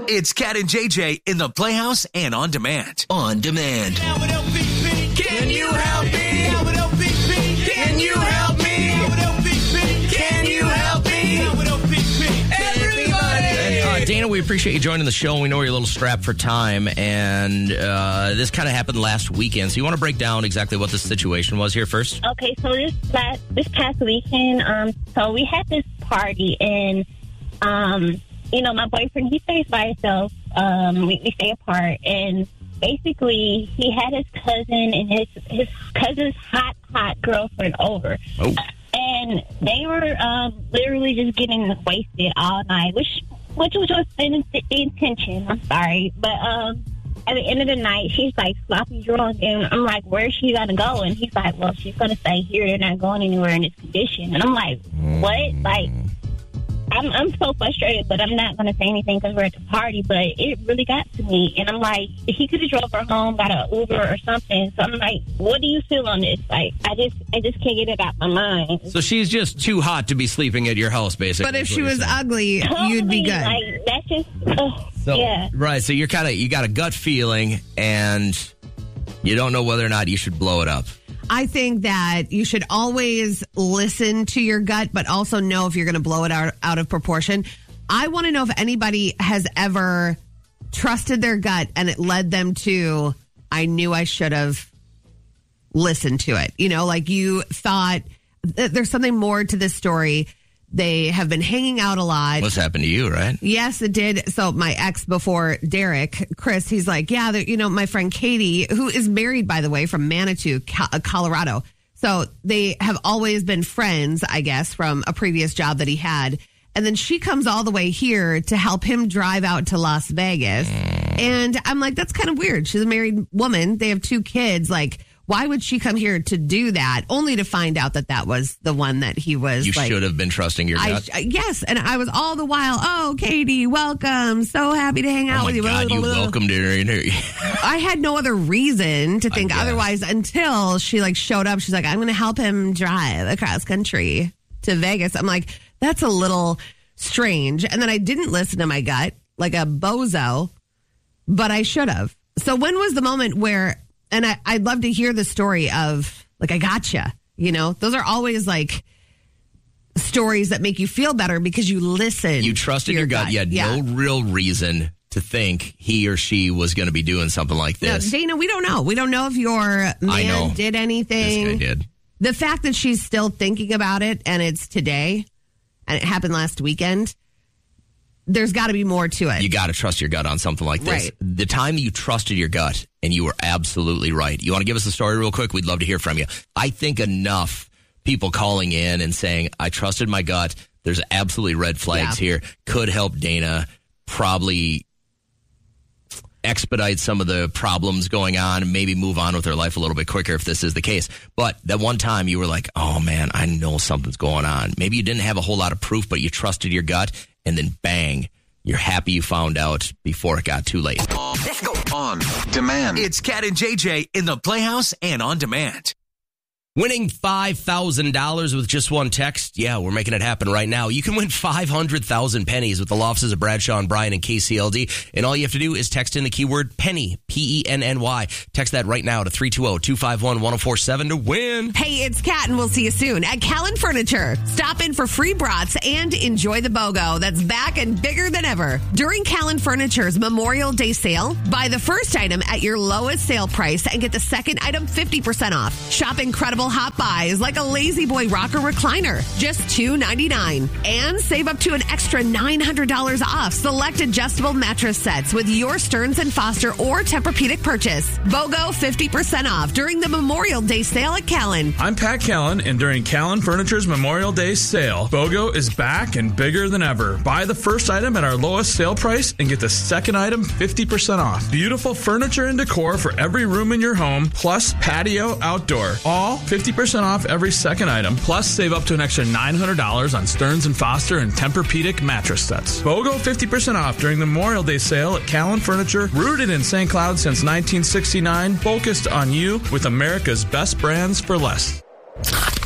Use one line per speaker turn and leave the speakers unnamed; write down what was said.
It's Cat and JJ in the Playhouse and On Demand. On Demand.
Can you help me? Can you help me? Can you help me? Everybody!
And, Dana, we appreciate you joining the show. We know you're a little strapped for time, and this kind of happened last weekend. So you want to break down exactly what the situation was here first?
Okay, so this past weekend, so we had this party, and my boyfriend, he stays by himself. We stay apart, and basically he had his cousin and his cousin's hot girlfriend over. Oh. And they were literally just getting wasted all night, which was the intention. I'm sorry, but at the end of the night, she's like sloppy drunk, and I'm like, "Where's she gonna go?" And he's like, "Well, she's gonna stay here. They're not going anywhere in this condition." And I'm like, "What?" Like, I'm so frustrated, but I'm not going to say anything because we're at the party. But it really got to me, and I'm like, he could have drove her home, got an Uber or something. So I'm like, what do you feel on this? Like, I just can't get it out my mind.
So she's just too hot to be sleeping at your house, basically.
But if she was ugly, you'd be good.
Like, that's just, yeah.
Right. So you got a gut feeling, and you don't know whether or not you should blow it up.
I think that you should always listen to your gut, but also know if you're going to blow it out of proportion. I want to know if anybody has ever trusted their gut and it led them to, I knew I should have listened to it. You know, like you thought there's something more to this story. They have been hanging out a lot.
What's happened to you, right?
Yes, it did. So my ex before Derek, Chris, he's like, yeah, my friend Katie, who is married, by the way, from Manitou, Colorado. So they have always been friends, I guess, from a previous job that he had. And then she comes all the way here to help him drive out to Las Vegas. And I'm like, that's kind of weird. She's a married woman. They have 2 kids. Like, why would she come here to do that, only to find out that was the one that he was?
You should have been trusting your gut.
Yes, and I was all the while, oh, Katie, welcome. So happy to hang out with you.
Oh, my God, you welcomed her in here.
I had no other reason to think otherwise until she, showed up. She's like, I'm going to help him drive across country to Vegas. I'm like, that's a little strange. And then I didn't listen to my gut like a bozo, but I should have. So when was the moment where... And I'd love to hear the story of, I gotcha. You know, those are always stories that make you feel better because you listen.
You trusted your gut. You had no real reason to think he or she was going to be doing something like this.
No, Dana, we don't know. We don't know if your man did anything.
This guy did.
The fact that she's still thinking about it and it's today and it happened last weekend, there's got to be more to it.
You got to trust your gut on something like this.
Right.
The time you trusted your gut and you were absolutely right. You want to give us a story real quick? We'd love to hear from you. I think enough people calling in and saying, I trusted my gut. There's absolutely red flags here. Could help Dana probably expedite some of the problems going on and maybe move on with her life a little bit quicker if this is the case. But that one time you were like, oh, man, I know something's going on. Maybe you didn't have a whole lot of proof, but you trusted your gut. And then, bang, you're happy you found out before it got too late.
Let's go. On Demand. It's Cat and JJ in the Playhouse and On Demand.
Winning $5,000 with just one text? Yeah, we're making it happen right now. You can win 500,000 pennies with the law offices of Bradshaw and Bryan and KCLD. And all you have to do is text in the keyword penny, P-E-N-N-Y. Text that right now to 320-251-1047 to win.
Hey, it's Kat, and we'll see you soon at Callan Furniture. Stop in for free brats and enjoy the BOGO that's back and bigger than ever. During Callan Furniture's Memorial Day sale, buy the first item at your lowest sale price and get the second item 50% off. Shop incredible hot buys like a Lazy Boy rocker recliner, just $2.99. And save up to an extra $900 off select adjustable mattress sets with your Stearns & Foster or Tempur-Pedic purchase. BOGO 50% off during the Memorial Day sale at Callan.
I'm Pat Callan, and during Callan Furniture's Memorial Day sale, BOGO is back and bigger than ever. Buy the first item at our lowest sale price and get the second item 50% off. Beautiful furniture and decor for every room in your home, plus patio outdoor. All 50% off every second item, plus save up to an extra $900 on Stearns & Foster and Tempur-Pedic mattress sets. BOGO 50% off during the Memorial Day sale at Callan Furniture, rooted in St. Cloud since 1969, focused on you with America's best brands for less.